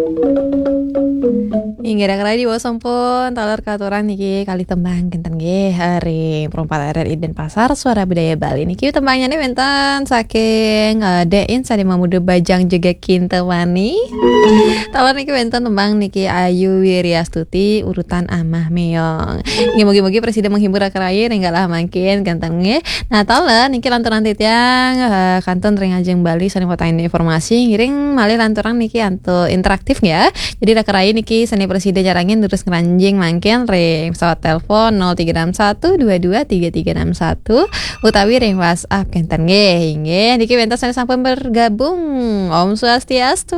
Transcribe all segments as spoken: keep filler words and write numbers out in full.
Hingga ada kali di bawah sampun taler katuran niki kali tembang kinten nggih hari perempat R R I Denpasar Suara Budaya Bali niki tembangnya nih wenten saking uh, Dein Sari Mamudu Bajang juga Kintewani. Taler niki wenten tembang niki Ayu Wiryastuti urutan Amah Meong. Nggih mugi-mugi presiden menghibur akrair enggalah mangkin kanten nggih. Nah taler niki lanturan titiang uh, kanton ring ajeng Bali saling fotain informasi ngiring malih lanturan niki antu interaktif ya. Jadi akrair niki seni presiden jarangin terus ngeranjing mangkin ring pesawat telepon nol tiga enam satu dua dua tiga tiga enam satu utawi ring WhatsApp kenten nggih nggih niki wentos sampun bergabung. Om Swastiastu.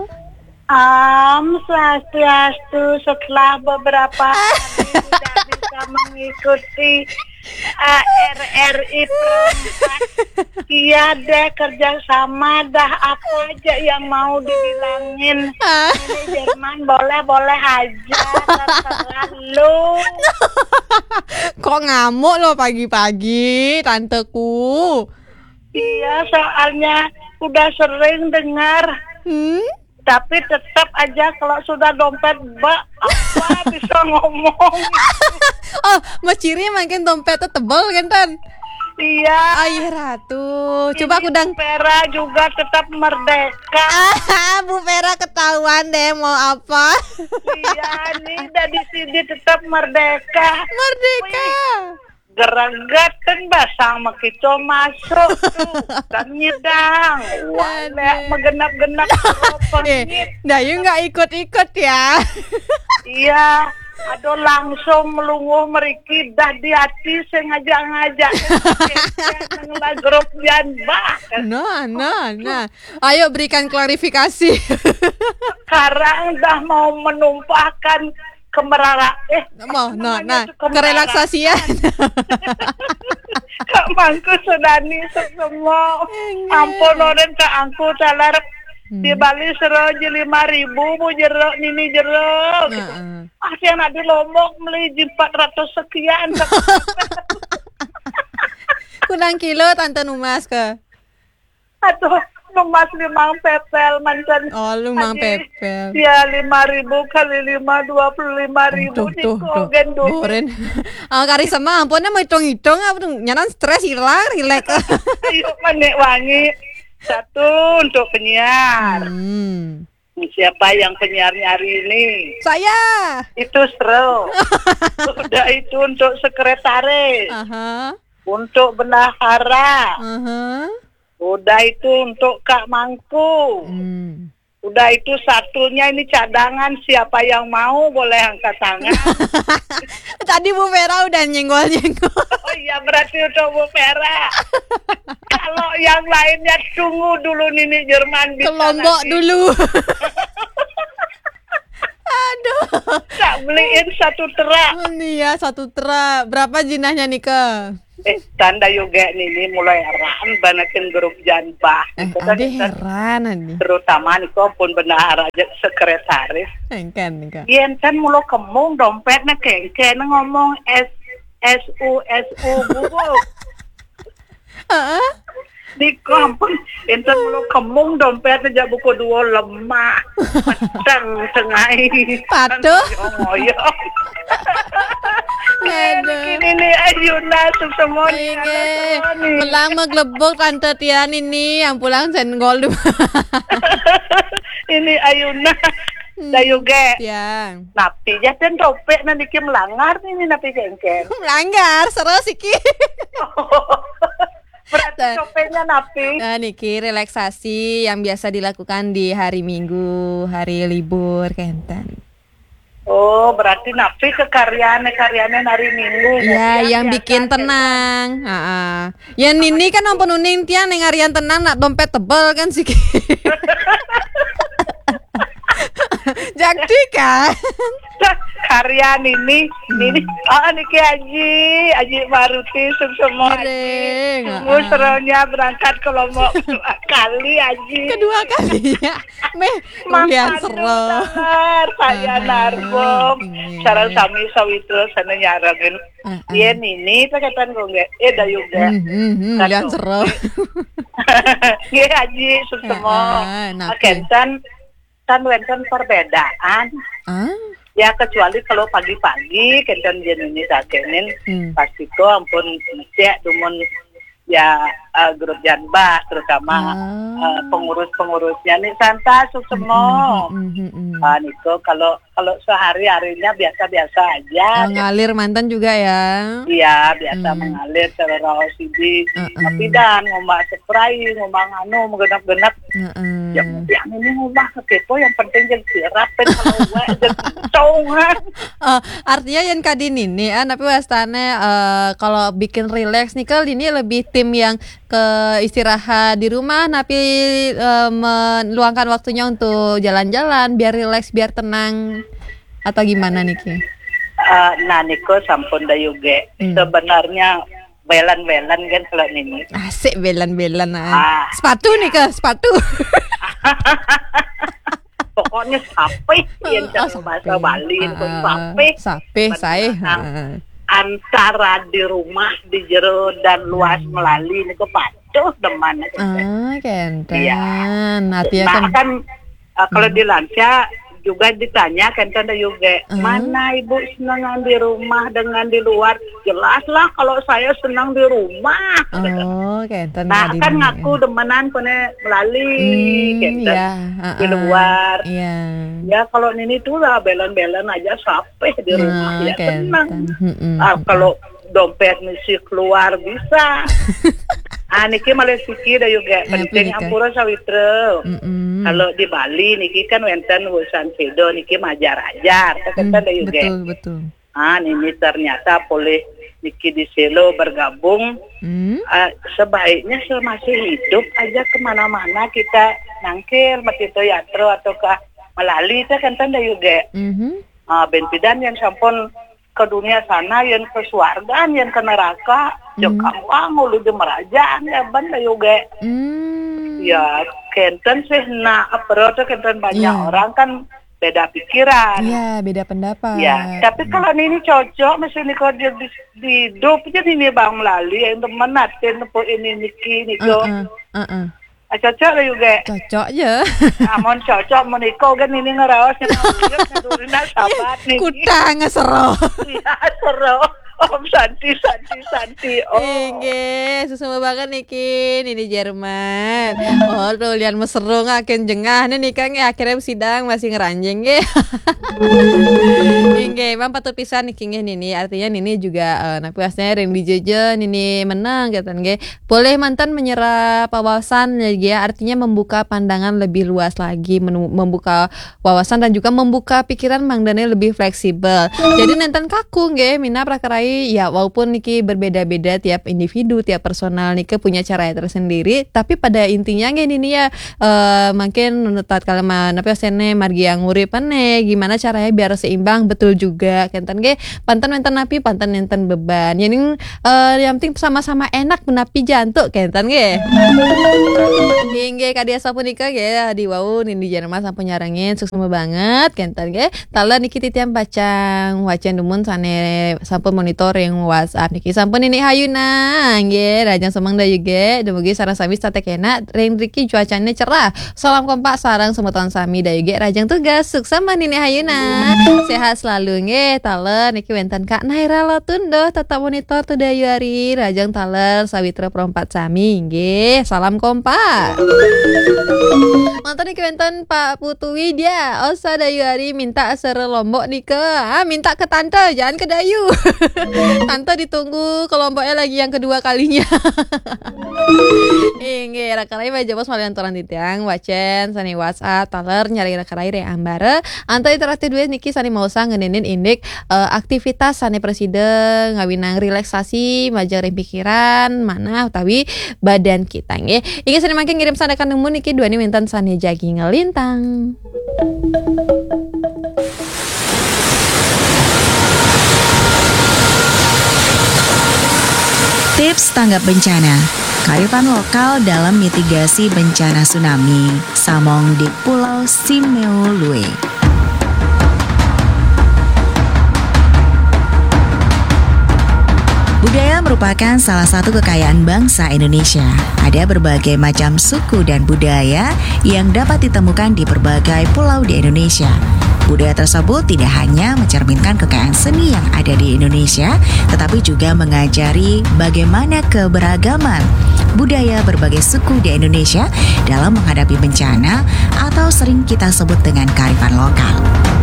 Om Swastiastu. Setelah beberapa hari tidak bisa mengikuti uh, R R I perempat, tiada kerjasama dah apa aja yang mau dibilangin. Ini Jerman boleh-boleh aja terserah lu. Kok ngamuk lo pagi-pagi tanteku? Iya, soalnya udah sering dengar. Hmm? Tapi tetap aja kalau sudah dompet bak apa bisa ngomong. Oh, Mas Ciri makin dompetnya tebal kan Tan? Iya. Ayah Ratu, coba aku dang. Bu Vera juga tetap merdeka. Ah, Bu Vera ketahuan deh mau apa? Iya nih dari sini tetap merdeka. Merdeka. Geregetan basang makito masuk tuh kan nyidang. Wah, megenap-genap Eh, Dayu nggak ikut-ikut ya? Iya. Aduh langsung melunguh meriki dah di hati sengaja-ngajak ngelah grup jan bah. Nah, nah, nah. Ayo berikan klarifikasi. Sekarang dah mau menumpahkan kemerara eh mau nah nah kerelaksasian. Kak Mangku sedani semua ampun orang Kak Angku talar hmm. Di Bali sero lima ribu bu jeruk nini jeruk gitu. uh, uh. Ah yang di Lombok beli empat ratus sekian. Kurang kilo tante Numas ke aduh Numas limang pepel mancan. Oh limang pepel. Ya lima ribu kali lima dua puluh lima ribu. Tuh tuh tuh. Boren. Ah kari sama ampunnya mau hitung-hitung apa tuh nyanan stres hilang rileks. Ayo manek wangi satu untuk penyiar. Hmm. Siapa yang penyiarnya hari ini? Saya. Itu seru. Udah itu untuk sekretaris. Uh-huh. Untuk bendahara. Uh-huh. Udah itu untuk Kak Mangku. Hmm. Udah itu satunya ini cadangan, siapa yang mau boleh angkat tangan. Tadi Bu Vera udah nyenggol-nyenggol. Oh iya berarti untuk Bu Vera. Kalau yang lainnya tunggu dulu Nini Jerman bisa. Ke Lombok nanti. Dulu. Aduh. Tak beliin satu terak. Iya satu terak. Berapa jinahnya nih ke? Eh tanda juga nih mulai heran banakin grup janbah. Eh ada heran nih. Terutama nih kok pun benar aja sekretaris. Engkan engkan. Yen kan mulo kemung dompetnya kengken ngomong S S U S U bubuk. Heeh. Di kampung enten mulo kemung dompetnya aja buku dua lemah. Padang tengai. Patuh. Ngoyo. Aduh. Ini Ayuna semua nih. Pulang meglebok tante Tian ini yang pulang senggol dulu. Ini Ayuna. Dayuge. Ya. Napi jaten dompet nanti ki melanggar nih napi kengken. Melanggar seru siki. Berarti dompetnya napi. Nah, niki relaksasi yang biasa dilakukan di hari Minggu, hari libur kenten. Oh, berarti napi ke karyane-karyane hari Minggu. Iya, yang bikin tenang. Heeh. Ya Nini kan ampun uning tian yang harian tenang nak dompet tebal kan sih. Jadi kan karya Nini Nini oh niki Aji Aji Maruti semua Aji tunggu serunya berangkat ke Lombok kedua kali Aji kedua kalinya meh lihat seru saya narbom sarang sami sawitro sana nyarangin dia Nini paketan gue eh dayuga lihat seru dia Aji semua akentan kan wenten perbedaan. Ah. Ya kecuali kalau pagi-pagi kenten jenini sakenin hmm. pasti ko ampun cek dumun ya uh, grup janbah terutama ah. uh, pengurus-pengurusnya nih santai semua. Mm, mm, mm, mm, mm. Uh, Niko kalau kalau sehari-harinya biasa-biasa aja. Oh, ngalir mantan juga ya? Iya biasa mm. mengalir terus sidi. Uh, uh. Tapi dan ngomong spray, ngomong anu menggenap-genap. Uh, uh. Ya, yang ini ngomong kepo yang penting yang sirapen kalau gue jengcongan. Uh, artinya yang kadin ini, ah, tapi wastane uh, kalau bikin relax nih kalau ini lebih tim yang ke istirahat di rumah, tapi uh, meluangkan waktunya untuk jalan-jalan biar relax, biar tenang, atau gimana nih Ki? Uh, nah Niko sampun dayuge hmm. sebenarnya belan-belan kan kalau ini. Asik belan-belan ah. Sepatu nih ke sepatu. Pokoknya sape yang oh, bahasa Bali itu uh, sape. Sape saya. Antara di rumah di jero dan luas hmm. melalui ini ke patuh teman. Ah, kenten. Iya. Nah, kan, kan uh, kalau hmm. di Lansia juga ditanya kenten juga uh. mana ibu senang di rumah dengan di luar. Jelaslah kalau saya senang di rumah. Oh, kenten. Nah, kan ngaku demenan punya melalui hmm, kenten ya, uh, uh, di luar. Iya. Ya kalau ini tuh lah belan-belan aja sampai di rumah uh, ya kenten. Tenang. Hmm, ah, kalau dompet misi keluar bisa. Ah niki malah sikir dah juga penting ampura sawitra. Kalau di Bali niki kan wenten urusan sedo niki majar-ajar. Kan dah juga. Betul betul. Ah ini ternyata boleh niki di selo bergabung. Mm. Uh, sebaiknya masih hidup aja kemana-mana kita nangkil matito yatro ataukah melalui itu kan dah juga. Mm-hmm. Ah benpidan yang sampun ke dunia sana yang ke surga yang ke neraka mm. ya kamu ulu di merajaan ya benda juga mm. ya kenten sih nah apa kenten banyak yeah. orang kan beda pikiran ya yeah, beda pendapat ya tapi kalau ini cocok mesti ini kalau dia di, di hidup jadi ini bang melalui yang teman natin ini niki niko uh-uh. uh-uh. cocok lah juga cocok ya namun cocok meniko kan ini ngerawas ngedurin sahabat nih kuda ngesero iya sero Om Santi Santi Santi oh Inge susah banget Niki ini di Jerman oh tuh lian mesero ngaken jengah nih nikah akhirnya sidang masih ngeranjeng ge Inge emang patut pisan Niki ini artinya ini juga uh, napi asnya yang dijejen ini menang gitu ge boleh mantan menyerap wawasan ya artinya membuka pandangan lebih luas lagi membuka wawasan dan juga membuka pikiran Mang Dane lebih fleksibel jadi nenten kaku ge mina prakarai ya walaupun niki berbeda-beda tiap individu tiap personal niki punya cara tersendiri tapi pada intinya gini nih ya uh, makin menurut kalimat apa sene margi yang nguripane gimana caranya biar seimbang betul juga kenten ge pantan nenten napi pantan nenten beban yang uh, yang penting sama-sama enak menapi jantung kenten ge hingga kadia sampun nikah ge di wau nih di Jerman sampun nyarangin sukses banget kenten ge tala niki titian bacang wacan dumun sane sampun monitor yang WhatsApp niki sampun ini hayuna nggih rajang semang da juga dumugi sareng sami statekena ring riki cuacanya cerah salam kompak sareng semeton sami da juga rajang tugas sukses nini hayuna sehat selalu nggih taler niki wenten Kak Naira Lotundo tetap monitor tu dayu hari rajang taler sawitra perempat sami nggih salam kompak mantan niki wenten Pak Putu Widya osa dayu hari minta sere lombok nike ah minta ke tante jangan ke dayu tante ditunggu kelompoknya lagi yang kedua kalinya. Inge rakarai baja bos malian toran titiang wacen sani WhatsApp taler nyari rakarai re ambare anta interaktif duit niki sani mausa ngenenin indik uh, aktivitas sani presiden ngawinang relaksasi majaring pikiran mana utawi badan kita nge. Inge sani makin ngirim sandakan nemu niki dua ni mintan sani jagi ngelintang. Tips tanggap bencana, kearifan lokal dalam mitigasi bencana tsunami, Samong di Pulau Simeulue. Budaya merupakan merupakan salah satu kekayaan bangsa Indonesia. Ada berbagai macam suku dan budaya yang dapat ditemukan di berbagai pulau di Indonesia. Budaya tersebut tidak hanya mencerminkan kekayaan seni yang ada di Indonesia, tetapi juga mengajari bagaimana keberagaman budaya berbagai suku di Indonesia dalam menghadapi bencana atau sering kita sebut dengan kearifan lokal.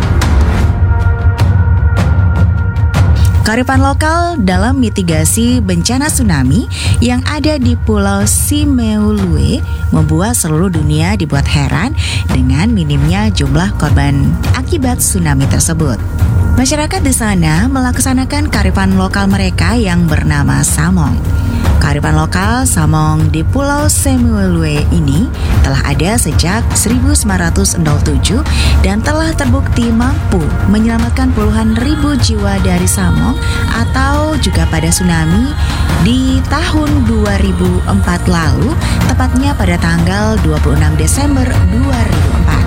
Kearifan lokal dalam mitigasi bencana tsunami yang ada di Pulau Simeulue membuat seluruh dunia dibuat heran dengan minimnya jumlah korban akibat tsunami tersebut. Masyarakat di sana melaksanakan kearifan lokal mereka yang bernama Samong. Kearifan lokal Samong di Pulau Simeulue ini telah ada sejak seribu sembilan ratus tujuh dan telah terbukti mampu menyelamatkan puluhan ribu jiwa dari Samong atau juga pada tsunami di tahun dua ribu empat lalu, tepatnya pada tanggal dua puluh enam Desember dua ribu empat.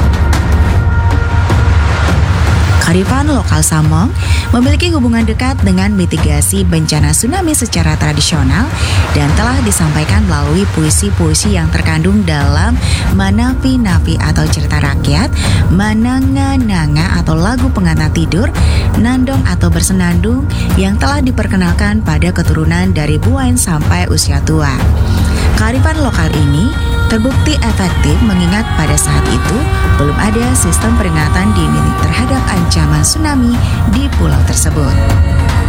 Kearifan lokal Samong memiliki hubungan dekat dengan mitigasi bencana tsunami secara tradisional dan telah disampaikan melalui puisi-puisi yang terkandung dalam Manapi-Napi atau cerita rakyat, Mananga-Nanga atau lagu pengantar tidur, Nandong atau bersenandung yang telah diperkenalkan pada keturunan dari Buain sampai usia tua. Kearifan lokal ini terbukti efektif mengingat pada saat itu belum ada sistem peringatan dini terhadap ancaman tsunami di pulau tersebut.